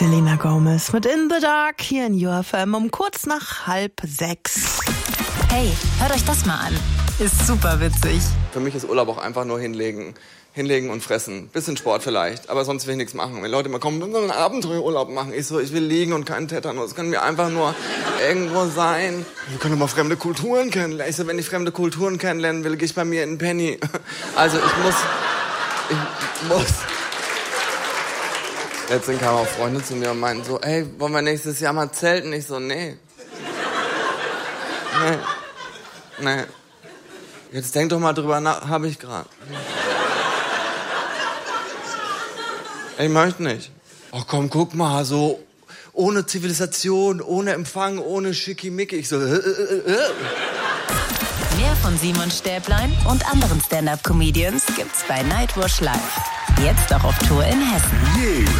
Selena Gomez mit In the Dark hier in UFM um kurz nach 5:30. Hey, hört euch das mal an. Ist super witzig. Für mich ist Urlaub auch einfach nur hinlegen und fressen. Bisschen Sport vielleicht, aber sonst will ich nichts machen. Wenn Leute mal kommen, wir wollen einen Abenteuerurlaub machen. Ich will liegen und keinen Tetanus. Können wir einfach nur irgendwo sein. Wir können mal fremde Kulturen kennenlernen. Ich so, wenn ich fremde Kulturen kennenlernen will, gehe ich bei mir in den Penny. Also ich muss. Letztens kamen auch Freunde zu mir und meinten so, ey, wollen wir nächstes Jahr mal zelten? Ich so, nee. Jetzt denk doch mal drüber nach, hab ich gerade. Ich möchte nicht. Oh komm, guck mal, so ohne Zivilisation, ohne Empfang, ohne Schickimicki. Ich so, Mehr von Simon Stäblein und anderen Stand-Up-Comedians gibt's bei Nightwash Live. Jetzt auch auf Tour in Hessen.